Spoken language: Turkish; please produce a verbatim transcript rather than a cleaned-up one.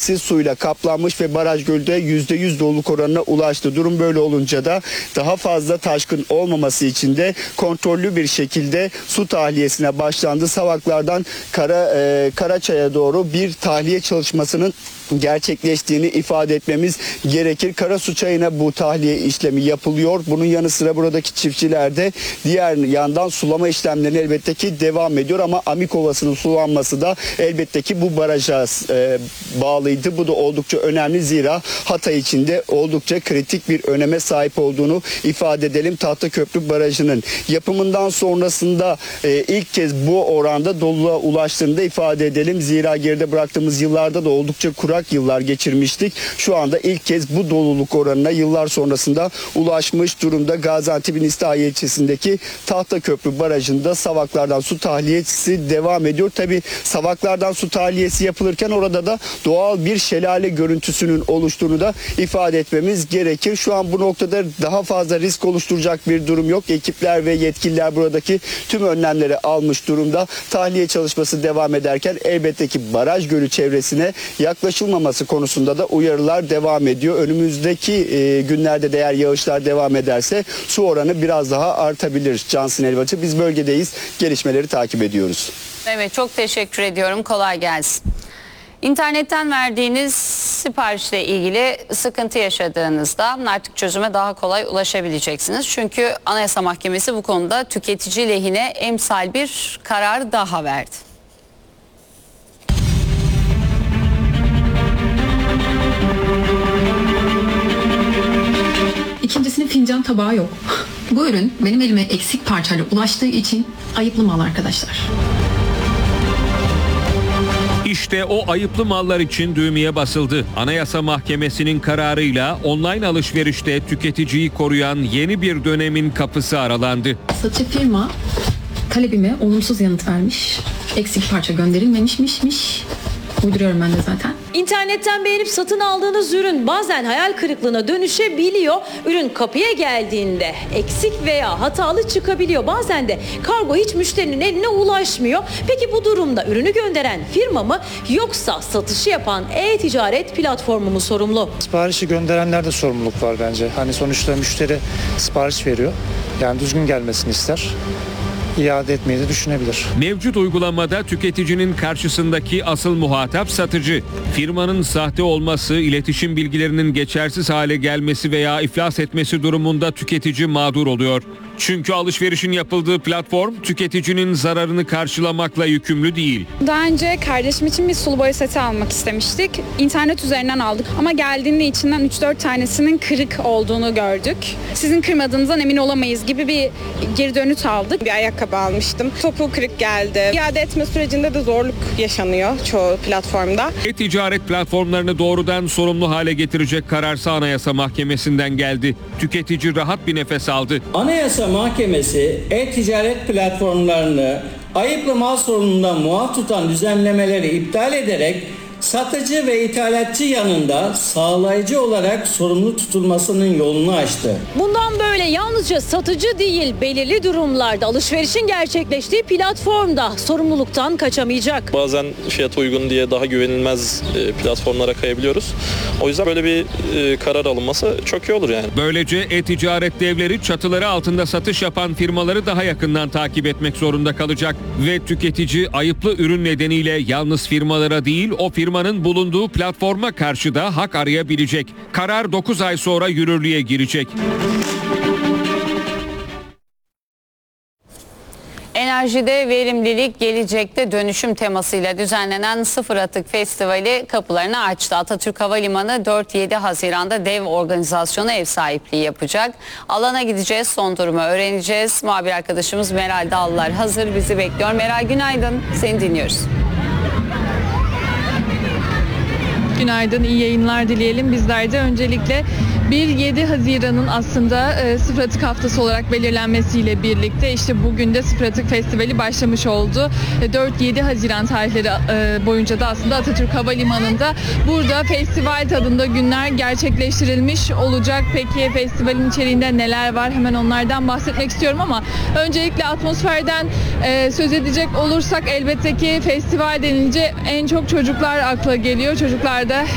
eksi suyla kaplanmış ve baraj gölde yüzde yüz doluluk oranına ulaştı. Durum böyle olunca da daha fazla taşkın olmaması için de kontrollü bir şekilde su tahliyesine başlandı. Savaklardan Kara, e, Karaçay'a doğru bir tahliye çalışmasının gerçekleştiğini ifade etmemiz gerekir. Karasu Çayı'na bu tahliye işlemi yapılıyor. Bunun yanı sıra buradaki çiftçiler de diğer yandan sulama işlemlerine elbette ki devam ediyor ama Amik Ovası'nın sulanması da elbette ki bu baraja e, bağlıydı. Bu da oldukça önemli, zira Hatay için de oldukça kritik bir öneme sahip olduğunu ifade edelim. Tahtaköprü Barajı'nın yapımından sonrasında e, ilk kez bu oranda doluluğa ulaştığını da ifade edelim. Zira geride bıraktığımız yıllarda da oldukça kurak yıllar geçirmiştik. Şu anda ilk kez bu doluluk oranına yıllar sonrasında ulaşmış durumda. Gaziantep'in İslahiye ilçesindeki Tahtaköprü Barajı'nda savaklardan su tahliyesi devam ediyor. Tabi savaklardan su tahliyesi yapılırken orada da doğal bir şelale görüntüsünün oluştuğunu da ifade etmemiz gerekir. Şu an bu noktada daha fazla risk oluşturacak bir durum yok. Ekipler ve yetkililer buradaki tüm önlemleri almış durumda. Tahliye çalışması devam ederken elbette ki baraj gölü çevresine yaklaşılmaması konusunda da uyarılar devam ediyor. Önümüzdeki e, günlerde de eğer yağışlar devam ederse su oranı biraz daha artabilir. Cansın Elbacı, biz bölgedeyiz. Gelişmeleri takip ediyoruz. Evet, çok teşekkür ediyorum. Kolay gelsin. İnternetten verdiğiniz siparişle ilgili sıkıntı yaşadığınızda artık çözüme daha kolay ulaşabileceksiniz. Çünkü Anayasa Mahkemesi bu konuda tüketici lehine emsal bir karar daha verdi. İkincisinin fincan tabağı yok. Bu ürün benim elime eksik parçayla ulaştığı için ayıplı mal arkadaşlar. İşte o ayıplı mallar için düğmeye basıldı. Anayasa Mahkemesi'nin kararıyla online alışverişte tüketiciyi koruyan yeni bir dönemin kapısı aralandı. Satıcı firma talebime olumsuz yanıt vermiş. Eksik parça gönderilmemişmiş. Uyduruyorum ben de zaten. İnternetten beğenip satın aldığınız ürün bazen hayal kırıklığına dönüşebiliyor. Ürün kapıya geldiğinde eksik veya hatalı çıkabiliyor. Bazen de kargo hiç müşterinin eline ulaşmıyor. Peki bu durumda ürünü gönderen firma mı yoksa satışı yapan e-ticaret platformu mu sorumlu? Siparişi gönderenlerde sorumluluk var bence. Hani sonuçta müşteri sipariş veriyor. Yani düzgün gelmesini ister. İade etmeyi de düşünebilir. Mevcut uygulamada tüketicinin karşısındaki asıl muhatap satıcı. Firmanın sahte olması, iletişim bilgilerinin geçersiz hale gelmesi veya iflas etmesi durumunda tüketici mağdur oluyor. Çünkü alışverişin yapıldığı platform tüketicinin zararını karşılamakla yükümlü değil. Daha önce kardeşim için bir sulu boya seti almak istemiştik. İnternet üzerinden aldık ama geldiğinde içinden üç dört tanesinin kırık olduğunu gördük. Sizin kırmadığınızdan emin olamayız gibi bir geri dönüt aldık. Bir ayakkabı almıştım. Topuğu kırık geldi. İade etme sürecinde de zorluk yaşanıyor çoğu platformda. E-ticaret platformlarını doğrudan sorumlu hale getirecek kararsa Anayasa Mahkemesi'nden geldi. Tüketici rahat bir nefes aldı. Anayasa Mahkemesi e-ticaret platformlarını ayıplı mal sorunundan muaf tutan düzenlemeleri iptal ederek satıcı ve ithalatçı yanında sağlayıcı olarak sorumlu tutulmasının yolunu açtı. Bundan böyle yalnızca satıcı değil, belirli durumlarda alışverişin gerçekleştiği platformda sorumluluktan kaçamayacak. Bazen fiyat uygun diye daha güvenilmez platformlara kayabiliyoruz. O yüzden böyle bir karar alınması çok iyi olur yani. Böylece e-ticaret devleri çatıları altında satış yapan firmaları daha yakından takip etmek zorunda kalacak ve tüketici ayıplı ürün nedeniyle yalnız firmalara değil, o firmanın bulunduğu platforma karşı da hak arayabilecek. Karar dokuz ay sonra yürürlüğe girecek. Enerjide verimlilik, gelecekte dönüşüm temasıyla düzenlenen Sıfır Atık Festivali kapılarını açtı. Atatürk Havalimanı dört yedi Haziran'da dev organizasyona ev sahipliği yapacak. Alana gideceğiz, son durumu öğreneceğiz. Muhabir arkadaşımız Meral Dallar hazır, bizi bekliyor. Meral, günaydın, seni dinliyoruz. Günaydın, iyi yayınlar dileyelim. Bizler de öncelikle bir yedi Haziran'ın aslında e, Sıfır Atık Haftası olarak belirlenmesiyle birlikte işte bugün de Sıfır Atık Festivali başlamış oldu. E, dört yedi Haziran tarihleri e, boyunca da aslında Atatürk Havalimanı'nda burada festival tadında günler gerçekleştirilmiş olacak. Peki festivalin içeriğinde neler var? Hemen onlardan bahsetmek istiyorum ama öncelikle atmosferden e, söz edecek olursak elbette ki festival denince en çok çocuklar akla geliyor. Çocuklar da